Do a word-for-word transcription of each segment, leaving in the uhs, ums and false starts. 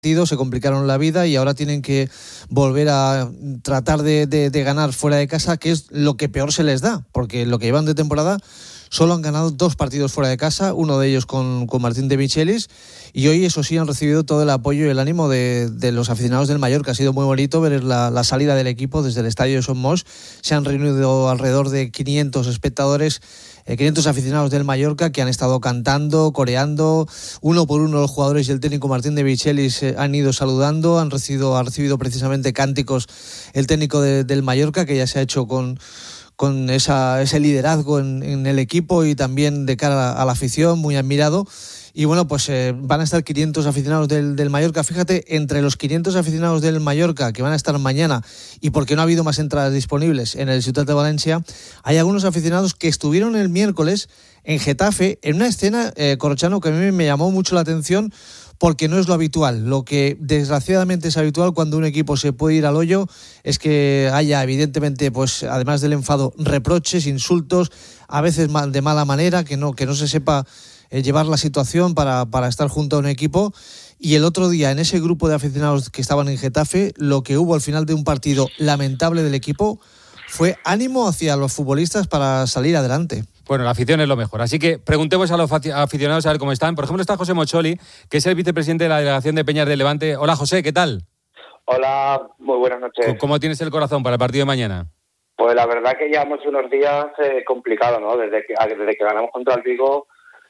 se complicaron la vida y ahora tienen que volver a tratar de, de, de ganar fuera de casa, que es lo que peor se les da, porque lo que llevan de temporada solo han ganado dos partidos fuera de casa, uno de ellos con, con Martín de Michelis, y hoy eso sí han recibido todo el apoyo y el ánimo de, de los aficionados del Mallorca. Ha sido muy bonito ver la, la salida del equipo desde el estadio de Son Moix. Se han reunido alrededor de quinientos espectadores, eh, quinientos aficionados del Mallorca que han estado cantando, coreando, uno por uno los jugadores y el técnico Martín de Michelis eh, han ido saludando, han recibido, ha recibido precisamente cánticos el técnico de, del Mallorca, que ya se ha hecho con con esa, ese liderazgo en, en el equipo y también de cara a la afición, muy admirado. Y bueno, pues eh, van a estar quinientos aficionados del, del Mallorca. Fíjate, entre los quinientos aficionados del Mallorca que van a estar mañana, y porque no ha habido más entradas disponibles en el Ciutat de Valencia, hay algunos aficionados que estuvieron el miércoles en Getafe, en una escena, eh, Corrochano, que a mí me llamó mucho la atención, porque no es lo habitual. Lo que desgraciadamente es habitual cuando un equipo se puede ir al hoyo es que haya, evidentemente, pues además del enfado, reproches, insultos, a veces de mala manera, que no, que no se sepa eh, llevar la situación para, para estar junto a un equipo. Y el otro día, en ese grupo de aficionados que estaban en Getafe, lo que hubo al final de un partido lamentable del equipo fue ánimo hacia los futbolistas para salir adelante. Bueno, la afición es lo mejor. Así que preguntemos a los aficionados a ver cómo están. Por ejemplo, está José Mocholi, que es el vicepresidente de la delegación de Peñas del Levante. Hola, José, ¿qué tal? Hola, muy buenas noches. ¿Cómo tienes el corazón para el partido de mañana? Pues la verdad que llevamos unos días eh, complicados, ¿no? Desde que, desde que ganamos contra el Vigo,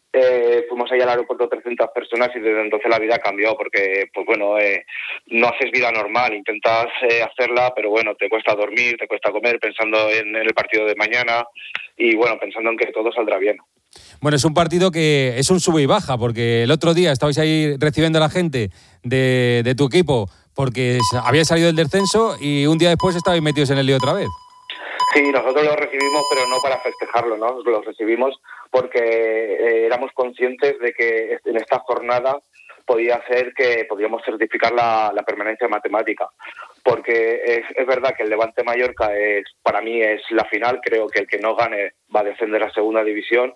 eh, fuimos allá al aeropuerto trescientas personas y desde entonces la vida cambió porque, pues bueno, eh, no haces vida normal, intentas eh, hacerla, pero bueno, te cuesta dormir, te cuesta comer pensando en, en el partido de mañana y bueno, pensando en que todo saldrá bien. Bueno, es un partido que es un sube y baja, porque el otro día estabais ahí recibiendo a la gente de, de tu equipo porque había salido del descenso y un día después estabais metidos en el lío otra vez. Sí, nosotros lo recibimos, pero no para festejarlo, ¿no? Lo recibimos porque eh, éramos conscientes de que en esta jornada podía ser que podíamos certificar la, la permanencia matemática, porque es, es verdad que el Levante Mallorca es, para mí es la final. Creo que el que no gane va a descender a segunda división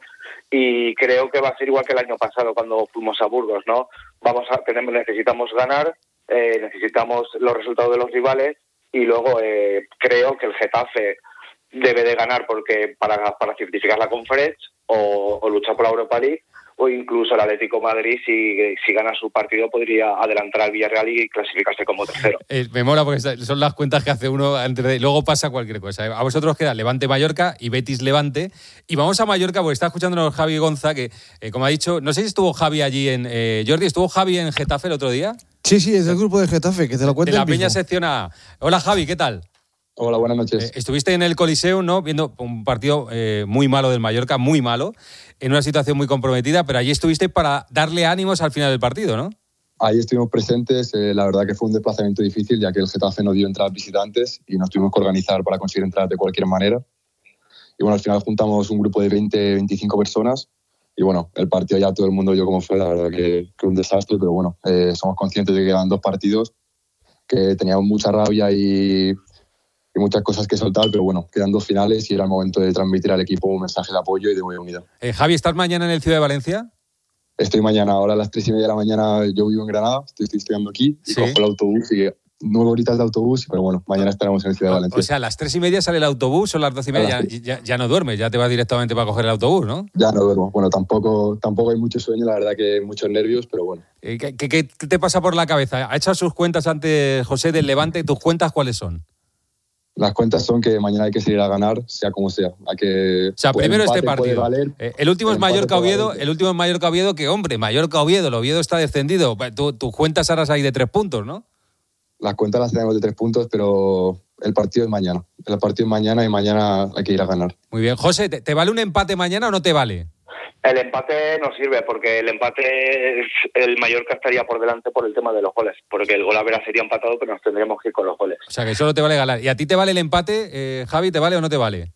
y creo que va a ser igual que el año pasado cuando fuimos a Burgos, ¿no? Vamos a tenemos necesitamos ganar, eh, necesitamos los resultados de los rivales y luego eh, creo que el Getafe debe de ganar porque para, para certificar la Conference o, o luchar por la Europa League, o incluso el Atlético Madrid, si, si gana su partido, podría adelantar al Villarreal y clasificarse como tercero. Eh, me mola porque son las cuentas que hace uno antes de... Luego pasa cualquier cosa. A vosotros queda Levante Mallorca y Betis Levante. Y vamos a Mallorca porque está escuchándonos Javi Gonza, que eh, como ha dicho, no sé si estuvo Javi allí en... Eh, Jordi, ¿estuvo Javi en Getafe el otro día? Sí, sí, es del grupo de Getafe, que te lo cuento. De la Peña Sección A. Hola Javi, ¿qué tal? Hola, buenas noches. Eh, estuviste en el Coliseum, ¿no? Viendo un partido eh, muy malo del Mallorca, muy malo, en una situación muy comprometida, pero allí estuviste para darle ánimos al final del partido, ¿no? Ahí estuvimos presentes. Eh, la verdad que fue un desplazamiento difícil, ya que el Getafe no dio entradas visitantes y nos tuvimos que organizar para conseguir entradas de cualquier manera. Y bueno, al final juntamos un grupo de veinte, veinticinco personas. Y bueno, el partido ya todo el mundo vio cómo fue, la verdad que fue un desastre, pero bueno, eh, somos conscientes de que quedan dos partidos, que teníamos mucha rabia y... y muchas cosas que soltar, pero bueno, quedan dos finales y era el momento de transmitir al equipo un mensaje de apoyo y de unidad. Eh, Javi, ¿estás mañana en el Ciudad de Valencia? Estoy mañana, ahora a las tres y media de la mañana. Yo vivo en Granada, estoy, estoy estudiando aquí y ¿sí? Cojo el autobús y nueve horitas de autobús, pero bueno, mañana estaremos en el Ciudad de Valencia. O sea, a las tres y media sale el autobús, son las doce y media, ya, ya, ya no duermes, ya te vas directamente para coger el autobús, ¿no? Ya no duermo, bueno, tampoco, tampoco hay mucho sueño, la verdad que muchos nervios, pero bueno. ¿Qué, qué, qué te pasa por la cabeza? Ha hecho sus cuentas antes José del Levante, ¿tus cuentas cuáles son? Las cuentas son que mañana hay que salir a ganar, sea como sea. Hay que, o sea, primero empate, este partido. Valer, eh, el último el es Mallorca-Oviedo, el último es Mallorca-Oviedo, que hombre, Mallorca-Oviedo, el Oviedo está descendido. Tú, tus cuentas ahora hay de tres puntos, ¿no? Las cuentas las tenemos de tres puntos, pero el partido es mañana. El partido es mañana y mañana hay que ir a ganar. Muy bien. José, ¿te, te vale un empate mañana o no te vale? El empate no sirve porque el empate, el Mallorca estaría por delante por el tema de los goles, porque el gol a ver sería empatado, pero nos tendríamos que ir con los goles. O sea, que solo te vale ganar. ¿Y a ti te vale el empate, eh, Javi? ¿Te vale o no te vale?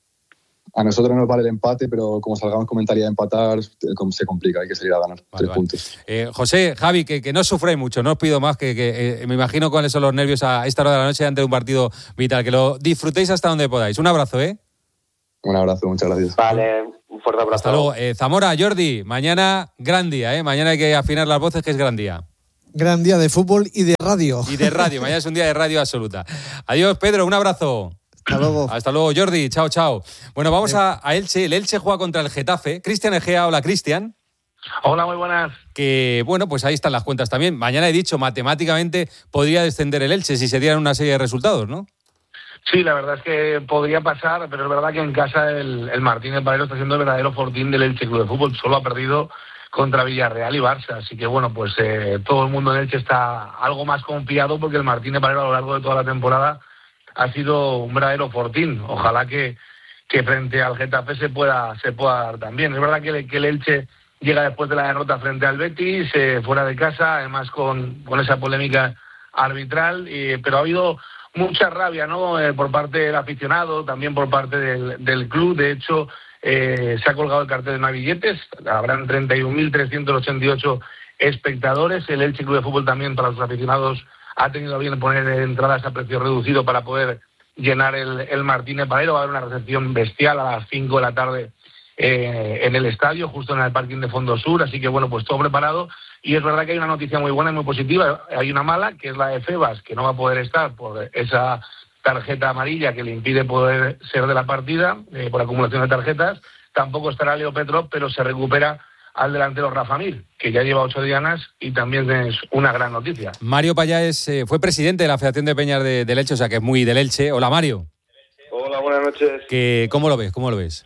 A nosotros nos vale el empate, pero como salgamos con mentalidad de empatar, se complica, hay que salir a ganar. Vale, tres vale. puntos. Eh, José, Javi, que, que no sufráis mucho, no os pido más, que, que eh, me imagino cuáles son los nervios a esta hora de la noche ante un partido vital, que lo disfrutéis hasta donde podáis. Un abrazo, ¿eh? Un abrazo, muchas gracias. Vale, un fuerte abrazo. Hasta luego. Eh, Zamora, Jordi, mañana gran día, ¿eh? Mañana hay que afinar las voces, que es gran día. Gran día de fútbol y de radio. Y de radio, mañana es un día de radio absoluta. Adiós, Pedro, un abrazo. Hasta luego. Hasta luego, Jordi. Chao, chao. Bueno, vamos a, a Elche. El Elche juega contra el Getafe. Cristian Egea, hola, Cristian. Hola, muy buenas. Que, bueno, pues ahí están las cuentas también. Mañana he dicho, matemáticamente podría descender el Elche si se dieran una serie de resultados, ¿no? Sí, la verdad es que podría pasar, pero es verdad que en casa el, el Martínez Valero está siendo el verdadero fortín del Elche Club de Fútbol. Solo ha perdido contra Villarreal y Barça. Así que, bueno, pues eh, todo el mundo en Elche está algo más confiado porque el Martínez Valero a lo largo de toda la temporada ha sido un verdadero fortín. Ojalá que, que frente al Getafe se pueda, se pueda dar también. Es verdad que, el, que el Elche llega después de la derrota frente al Betis, eh, fuera de casa, además con, con esa polémica arbitral, eh, pero ha habido mucha rabia, ¿no? Eh, por parte del aficionado, también por parte del, del club. De hecho, eh, se ha colgado el cartel de Navilletes, habrán treinta y un mil trescientos ochenta y ocho espectadores. El Elche Club de Fútbol también, para los aficionados, ha tenido a bien poner entradas a precio reducido para poder llenar el, el Martínez Valero. Va a haber una recepción bestial a las cinco de la tarde eh, en el estadio, justo en el parking de Fondo Sur, así que bueno, pues todo preparado. Y es verdad que hay una noticia muy buena y muy positiva. Hay una mala, que es la de Febas, que no va a poder estar por esa tarjeta amarilla que le impide poder ser de la partida, eh, por acumulación de tarjetas. Tampoco estará Leo Petrov, pero se recupera al delantero Rafa Mir, que ya lleva ocho dianas y también es una gran noticia. Mario Payáez eh, fue presidente de la Federación de Peñas de, del Elche, o sea que es muy del Elche. Hola, Mario. Hola, buenas noches. Que, ¿Cómo lo ves? ¿Cómo lo ves?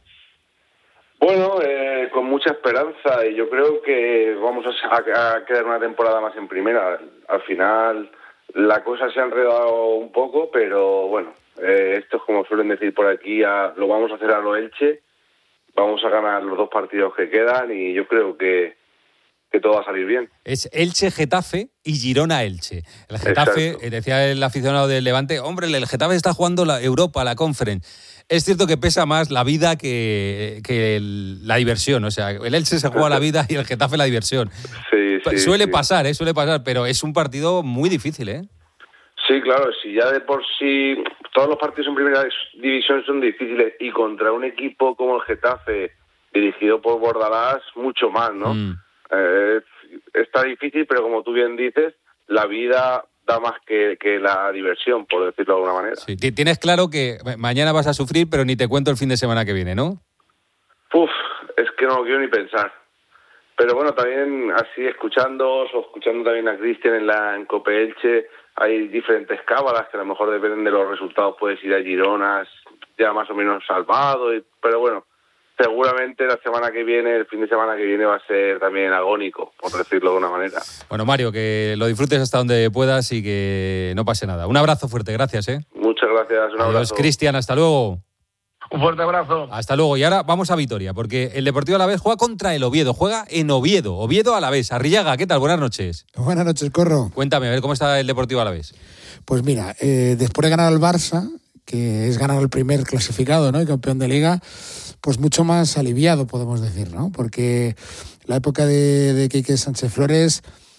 Bueno, eh, con mucha esperanza, y yo creo que vamos a, a quedar una temporada más en primera. Al final la cosa se ha enredado un poco, pero bueno, eh, esto es como suelen decir por aquí, a, lo vamos a hacer a lo Elche, vamos a ganar los dos partidos que quedan y yo creo que, que todo va a salir bien. Es Elche-Getafe y Girona-Elche. El Getafe, eh, decía el aficionado del Levante, hombre, el Getafe está jugando la Europa, la Conference. Es cierto que pesa más la vida que, que el, la diversión. O sea, el Elche se juega la vida y el Getafe la diversión. Sí, sí, suele sí. pasar, ¿eh? Suele pasar, pero es un partido muy difícil, ¿eh? Sí, claro, si ya de por sí todos los partidos en primera división son difíciles y contra un equipo como el Getafe, dirigido por Bordalás, mucho más, ¿no? Mm. Eh, está difícil, pero como tú bien dices, la vida da más que, que la diversión, por decirlo de alguna manera. Sí. Tienes claro que mañana vas a sufrir, pero ni te cuento el fin de semana que viene, ¿no? Uf, es que no lo quiero ni pensar. Pero bueno, también así escuchándoos o escuchando también a Cristian en la en Cope Elche, hay diferentes cábalas que a lo mejor dependen de los resultados, puedes ir a Girona ya más o menos salvado, y, pero bueno, seguramente la semana que viene, el fin de semana que viene va a ser también agónico, por decirlo de una manera. Bueno, Mario, que lo disfrutes hasta donde puedas y que no pase nada. Un abrazo fuerte, gracias, ¿eh? Muchas gracias, un Adiós, abrazo. Cristian, hasta luego. Un fuerte abrazo. Hasta luego. Y ahora vamos a Vitoria, porque el Deportivo Alavés juega contra el Oviedo, juega en Oviedo, Oviedo Alavés. Arrillaga, ¿qué tal? Buenas noches. Buenas noches, Corro. Cuéntame, a ver cómo está el Deportivo Alavés. Pues mira, eh, después de ganar al Barça, que es ganar el primer clasificado, ¿no? Y campeón de Liga, pues mucho más aliviado, podemos decir, ¿no? Porque la época de, de Quique Sánchez Flores,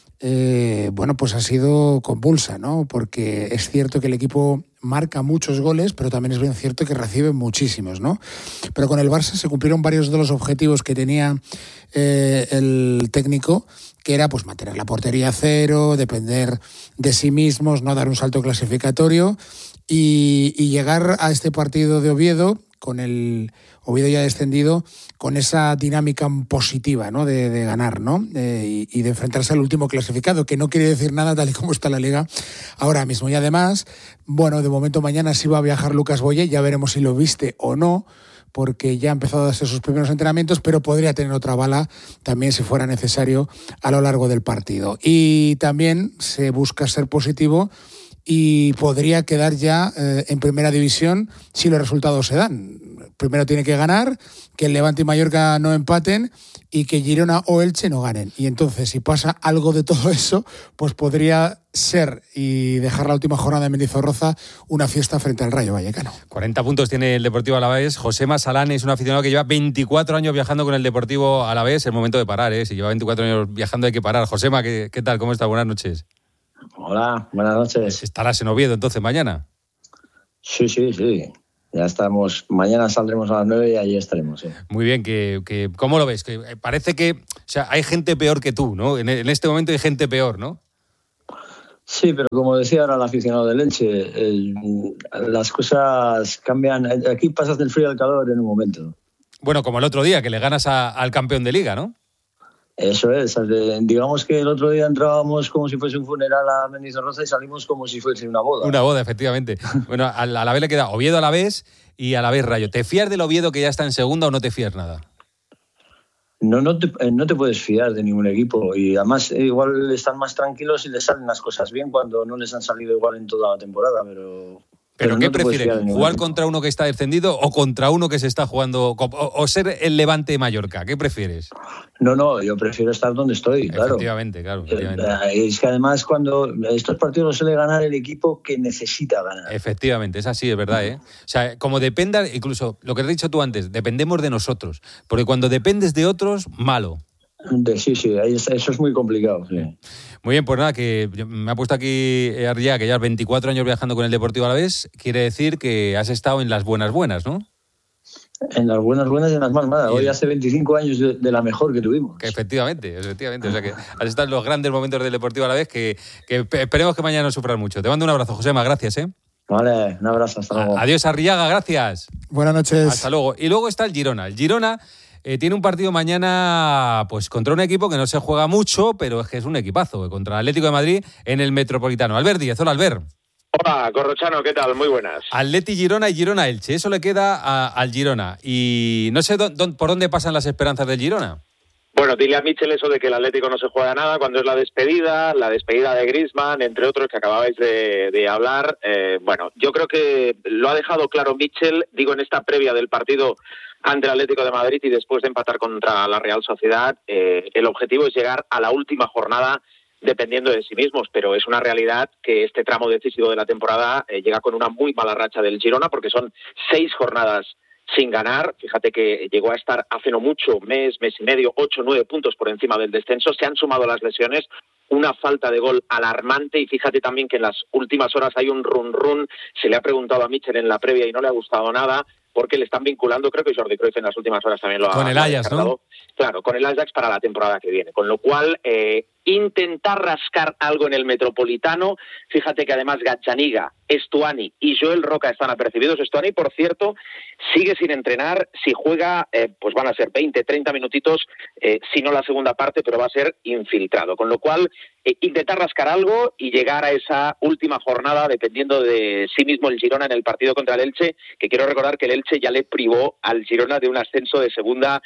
eh, bueno, pues ha sido convulsa, ¿no? Porque es cierto que el equipo marca muchos goles, pero también es bien cierto que recibe muchísimos, ¿no? Pero con el Barça se cumplieron varios de los objetivos que tenía eh, el técnico, que era pues mantener la portería a cero, depender de sí mismos, no dar un salto clasificatorio y, y llegar a este partido de Oviedo, con el Oviedo ya descendido, con esa dinámica positiva, ¿no? de, de ganar, ¿no? Eh, y, y de enfrentarse al último clasificado, que no quiere decir nada tal y como está la Liga ahora mismo. Y además, bueno, de momento mañana sí va a viajar Lucas Boye, ya veremos si lo viste o no, porque ya ha empezado a hacer sus primeros entrenamientos, pero podría tener otra bala también si fuera necesario a lo largo del partido. Y también se busca ser positivo y podría quedar ya eh, en primera división si los resultados se dan. Primero tiene que ganar, que el Levante y Mallorca no empaten y que Girona o Elche no ganen. Y entonces, si pasa algo de todo eso, pues podría ser y dejar la última jornada de Mendizorroza una fiesta frente al Rayo Vallecano. cuarenta puntos tiene el Deportivo Alavés. Josema Salán es un aficionado que lleva veinticuatro años viajando con el Deportivo Alavés. Es el momento de parar, ¿eh? Si lleva veinticuatro años viajando hay que parar. Josema, ¿qué, qué tal? ¿Cómo está? Buenas noches. Hola, buenas noches. ¿Estarás en Oviedo entonces mañana? Sí, sí, sí. Ya estamos. Mañana saldremos a las nueve y allí estaremos. Sí. Muy bien. Que, que, ¿cómo lo ves? Que parece que o sea, hay gente peor que tú, ¿no? En, en este momento hay gente peor, ¿no? Sí, pero como decía ahora el aficionado del Elche, el, las cosas cambian. Aquí pasas del frío al calor en un momento. Bueno, como el otro día, que le ganas a, al campeón de Liga, ¿no? Eso es. Digamos que el otro día entrábamos como si fuese un funeral a Mendizorroza y salimos como si fuese una boda. Una boda, efectivamente. Bueno, a la vez le queda Oviedo a la vez y a la vez Rayo. ¿Te fías del Oviedo que ya está en segunda o no te fías nada? No, no te, no te puedes fiar de ningún equipo y además igual están más tranquilos y les salen las cosas bien cuando no les han salido igual en toda la temporada, pero... ¿Pero, ¿Pero qué no prefieres? ¿Jugar contra uno que está descendido o contra uno que se está jugando? O, o ser el Levante Mallorca? ¿Qué prefieres? No, no, yo prefiero estar donde estoy, claro. Efectivamente, claro. Efectivamente. Es que además cuando estos partidos los suele ganar el equipo que necesita ganar. Efectivamente, es así, es verdad, ¿eh? O sea, como dependa, incluso lo que has dicho tú antes, dependemos de nosotros. Porque cuando dependes de otros, malo. Sí, sí, eso es muy complicado, sí. Muy bien, pues nada, que me ha puesto aquí Arria, que ya veinticuatro años viajando con el Deportivo Alavés, quiere decir que has estado en las buenas buenas, ¿no? En las buenas buenas y en las más malas. Hoy hace veinticinco años de, de la mejor que tuvimos. Que efectivamente, efectivamente. O sea que has estado en los grandes momentos del Deportivo Alavés que, que esperemos que mañana no sufran mucho. Te mando un abrazo, Josema, gracias, ¿eh? Vale, un abrazo, hasta luego. Adiós, Arriaga, gracias. Buenas noches. Hasta luego. Y luego está el Girona. El Girona eh, tiene un partido mañana pues contra un equipo que no se juega mucho, pero es que es un equipazo, contra el Atlético de Madrid en el Metropolitano. Albert Díez, hola Albert. Hola, Corrochano, ¿qué tal? Muy buenas. Atleti Girona y Girona Elche, eso le queda a, al Girona. Y no sé dó, dó, por dónde pasan las esperanzas del Girona. Bueno, dile a Michel eso de que el Atlético no se juega nada cuando es la despedida, la despedida de Griezmann, entre otros que acababais de, de hablar. Eh, bueno, yo creo que lo ha dejado claro Michel, digo en esta previa del partido ante el Atlético de Madrid y después de empatar contra la Real Sociedad. Eh, el objetivo es llegar a la última jornada dependiendo de sí mismos, pero es una realidad que este tramo decisivo de la temporada eh, llega con una muy mala racha del Girona porque son seis jornadas sin ganar. Fíjate que llegó a estar hace no mucho, mes, mes y medio, ocho, nueve puntos por encima del descenso. Se han sumado las lesiones, una falta de gol alarmante y fíjate también que en las últimas horas hay un run-run. Se le ha preguntado a Michel en la previa y no le ha gustado nada porque le están vinculando, creo que Jordi Cruyff en las últimas horas también lo ha... Con el Ajax, ¿no? Claro, con el Ajax para la temporada que viene. Con lo cual, eh, intentar rascar algo en el Metropolitano. Fíjate que además Gazzaniga, Estuani y Joel Roca están apercibidos. Estuani, por cierto, sigue sin entrenar. Si juega, eh, pues van a ser veinte, treinta minutitos, eh, si no la segunda parte, pero va a ser infiltrado. Con lo cual, eh, intentar rascar algo y llegar a esa última jornada dependiendo de sí mismo el Girona en el partido contra el Elche, que quiero recordar que el Elche ya le privó al Girona de un ascenso de segunda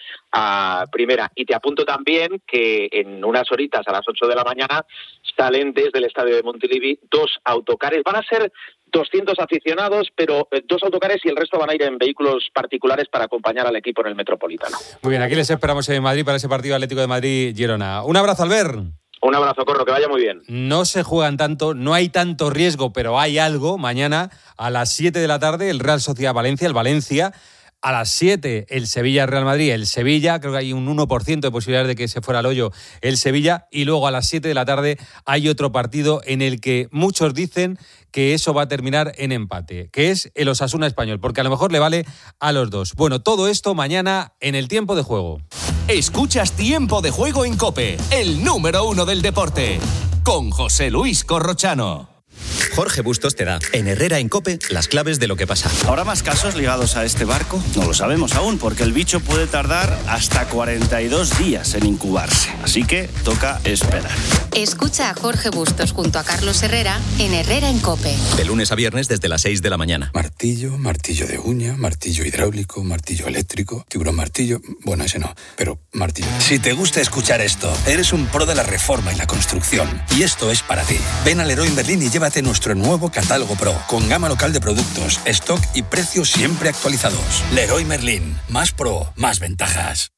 a primera. Y te apunto también que en unas horitas, a las ocho de la mañana, salen desde el estadio de Montilivi dos autocares. Van a ser doscientos aficionados, pero dos autocares y el resto van a ir en vehículos particulares para acompañar al equipo en el Metropolitano. Muy bien, aquí les esperamos en Madrid para ese partido Atlético de Madrid-Girona. Un abrazo, Albert. Un abrazo, Corro, que vaya muy bien. No se juegan tanto, no hay tanto riesgo, pero hay algo. Mañana a las siete de la tarde, el Real Sociedad Valencia, el Valencia. A las siete, el Sevilla-Real Madrid, el Sevilla, creo que hay un uno por ciento de posibilidades de que se fuera al hoyo el Sevilla, y luego a las siete de la tarde hay otro partido en el que muchos dicen que eso va a terminar en empate, que es el Osasuna Español, porque a lo mejor le vale a los dos. Bueno, todo esto mañana en el Tiempo de Juego. Escuchas Tiempo de Juego en COPE, el número uno del deporte, con José Luis Corrochano. Jorge Bustos te da, en Herrera en COPE, las claves de lo que pasa. ¿Habrá más casos ligados a este barco? No lo sabemos aún, porque el bicho puede tardar hasta cuarenta y dos días en incubarse. Así que toca esperar. Escucha a Jorge Bustos junto a Carlos Herrera en Herrera en COPE. De lunes a viernes desde las seis de la mañana. Martillo, martillo de uña, martillo hidráulico, martillo eléctrico, tiburón martillo... Bueno, ese no, pero martillo. Si te gusta escuchar esto, eres un pro de la reforma y la construcción. Y esto es para ti. Ven a Leroy Merlin y llévate nuestro nuevo catálogo Pro, con gama local de productos, stock y precios siempre actualizados. Leroy Merlin, más pro, más ventajas.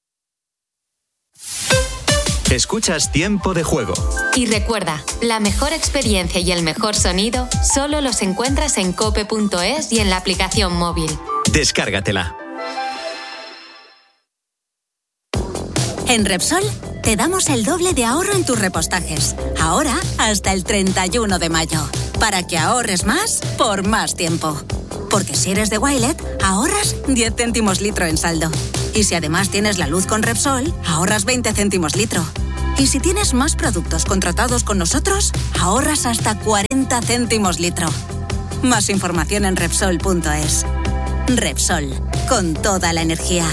Escuchas Tiempo de Juego. Y recuerda, la mejor experiencia y el mejor sonido solo los encuentras en cope punto es y en la aplicación móvil. Descárgatela. En Repsol te damos el doble de ahorro en tus repostajes. Ahora hasta el treinta y uno de mayo. Para que ahorres más por más tiempo. Porque si eres de Wilet, ahorras diez céntimos litro en saldo. Y si además tienes la luz con Repsol, ahorras veinte céntimos litro. Y si tienes más productos contratados con nosotros, ahorras hasta cuarenta céntimos litro. Más información en Repsol punto es. Repsol, con toda la energía.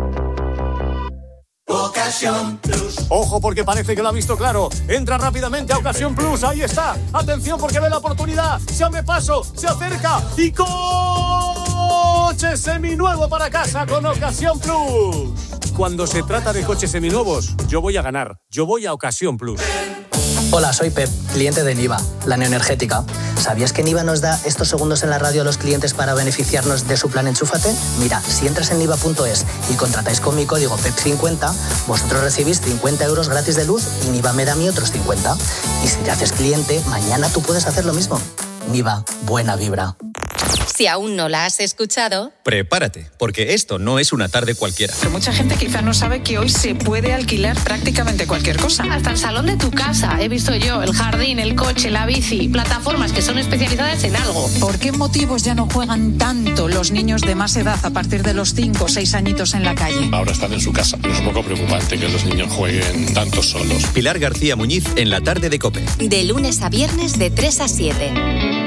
Ocasión Plus. Ojo, porque parece que lo ha visto claro. Entra rápidamente a Ocasión Plus. Ahí está. Atención, porque ve la oportunidad. Se abre paso, se acerca y coche seminuevo para casa con Ocasión Plus. Cuando se trata de coches seminuevos, yo voy a ganar. Yo voy a Ocasión Plus. Hola, soy Pep, cliente de Niva, la neoenergética. ¿Sabías que Niva nos da estos segundos en la radio a los clientes para beneficiarnos de su plan Enchúfate? Mira, si entras en niva punto es y contratáis con mi código P E P cincuenta, vosotros recibís cincuenta euros gratis de luz y Niva me da a mí otros cincuenta. Y si te haces cliente, mañana tú puedes hacer lo mismo. Niva, buena vibra. Si aún no la has escuchado, prepárate, porque esto no es una tarde cualquiera. Pero mucha gente quizá no sabe que hoy se puede alquilar prácticamente cualquier cosa. Hasta el salón de tu casa, he visto yo, el jardín, el coche, la bici, plataformas que son especializadas en algo. ¿Por qué motivos ya no juegan tanto los niños de más edad a partir de los cinco o seis añitos en la calle? Ahora están en su casa, pero es un poco preocupante que los niños jueguen tanto solos. Pilar García Muñiz en la tarde de COPE. De lunes a viernes de tres a siete.